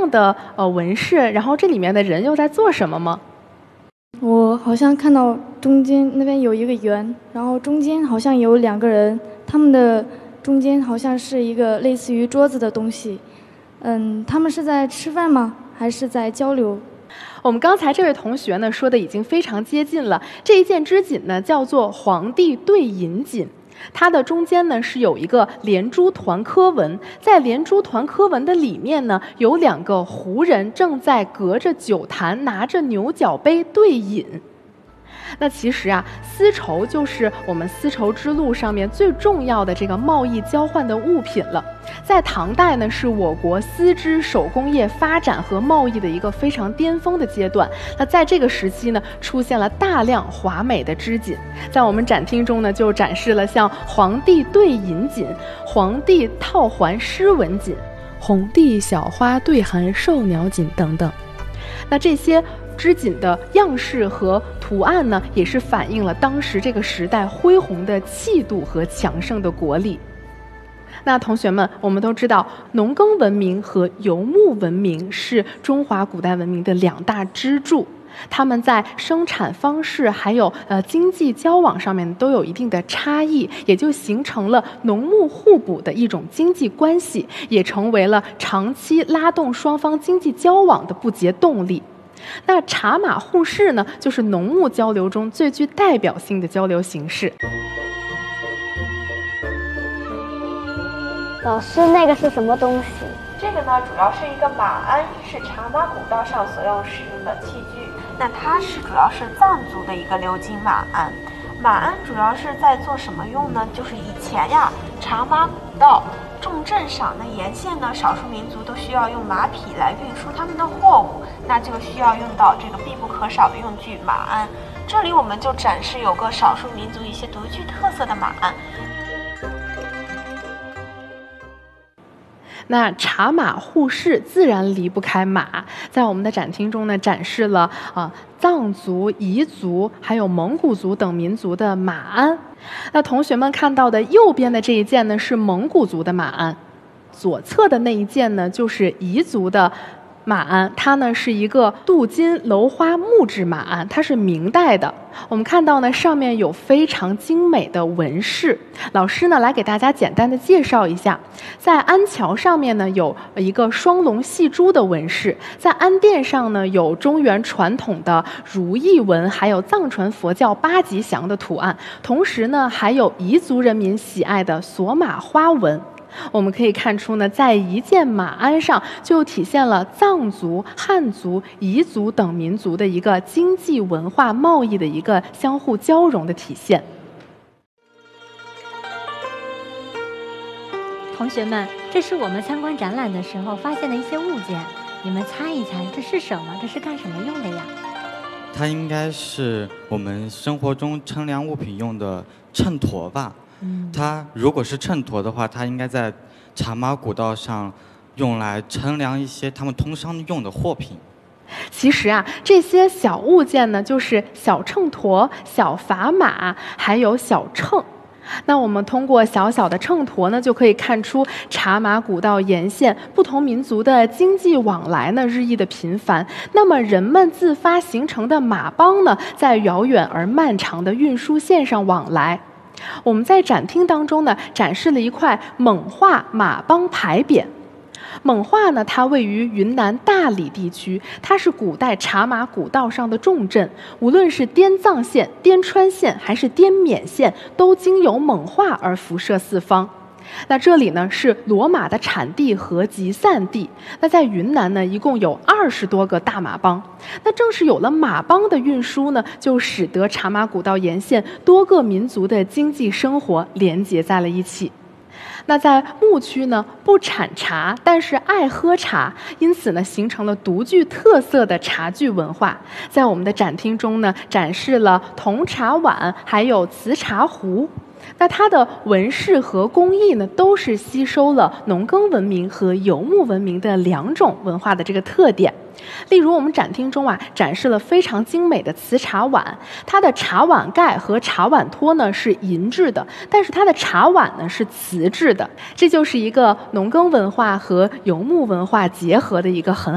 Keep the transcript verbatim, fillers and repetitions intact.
样的呃纹饰？然后这里面的人又在做什么吗？ 我好像看到中间那边有一个圆，然后中间好像有两个人，他们的中间好像是一个类似于桌子的东西。嗯，他们是在吃饭吗？还是在交流？ 我们刚才这位同学呢说的已经非常接近了。这一件织锦呢叫做皇帝对银锦，它的中间呢是有一个连珠团科纹，在连珠团科纹的里面呢有两个胡人正在隔着酒坛拿着牛角杯对饮。那其实啊，丝绸就是我们丝绸之路上面最重要的这个贸易交换的物品了。在唐代呢，是我国丝织手工业发展和贸易的一个非常巅峰的阶段。那在这个时期呢，出现了大量华美的织锦。在我们展厅中呢，就展示了像皇帝对银锦、皇帝套环诗文锦、红帝小花对含寿鸟锦等等。那这些织锦的样式和图案呢，也是反映了当时这个时代恢宏的气度和强盛的国力。那同学们，我们都知道农耕文明和游牧文明是中华古代文明的两大支柱，它们在生产方式还有呃经济交往上面都有一定的差异，也就形成了农牧互补的一种经济关系，也成为了长期拉动双方经济交往的不竭动力。那茶马互市呢，就是农牧交流中最具代表性的交流形式。 老师，那个是什么东西？ 这个呢，主要是一个马鞍，是茶马古道上所用使用的器具。那它是主要是藏族的一个鎏金马鞍。马鞍主要是在做什么用呢？就是以前呀，茶马古道重镇上，那沿线呢，少数民族都需要用马匹来运输他们的货物，那就需要用到这个必不可少的用具马鞍。这里我们就展示有个少数民族一些独具特色的马鞍。 那茶马互市自然离不开马，在我们的展厅中呢，展示了啊藏族、彝族还有蒙古族等民族的马鞍。那同学们看到的右边的这一件呢是蒙古族的马鞍，左侧的那一件呢就是彝族的马鞍，它呢是一个镀金镂花木质马鞍，它是明代的。我们看到呢上面有非常精美的纹饰，老师呢来给大家简单的介绍一下。在鞍桥上面呢有一个双龙戏珠的纹饰，在鞍垫上呢有中原传统的如意纹，还有藏传佛教八吉祥的图案，同时呢还有彝族人民喜爱的索马花纹。我们可以看出呢，在一件马鞍上就体现了藏族、汉族、彝族等民族的一个经济文化贸易的一个相互交融的体现。 同学们，这是我们参观展览的时候发现的一些物件，你们猜一猜这是什么？这是干什么用的呀？ 它应该是我们生活中称量物品用的秤砣吧。嗯，它如果是秤砣的话，它应该在茶马古道上用来称量一些他们通商用的货品。 其实啊，这些小物件呢，就是小秤砣、小砝码，还有小秤。那我们通过小小的秤砣呢，就可以看出茶马古道沿线不同民族的经济往来呢日益的频繁。那么人们自发形成的马帮呢，在遥远而漫长的运输线上往来。我们在展厅当中呢，展示了一块蒙化马帮牌匾。蒙化呢，它位于云南大理地区，它是古代茶马古道上的重镇。无论是滇藏线、滇川线还是滇缅线，都经由蒙化而辐射四方。那这里呢是骡马的产地和集散地。那在云南呢，一共有二十多个大马帮。那正是有了马帮的运输呢，就使得茶马古道沿线多个民族的经济生活连结在了一起。那在牧区呢，不产茶，但是爱喝茶，因此呢，形成了独具特色的茶具文化。在我们的展厅中呢，展示了铜茶碗，还有瓷茶壶。那它的纹饰和工艺呢，都是吸收了农耕文明和游牧文明的两种文化的这个特点。例如我们展厅中啊，展示了非常精美的瓷茶碗，它的茶碗盖和茶碗托呢是银制的，但是它的茶碗呢是瓷制的。这就是一个农耕文化和游牧文化结合的一个很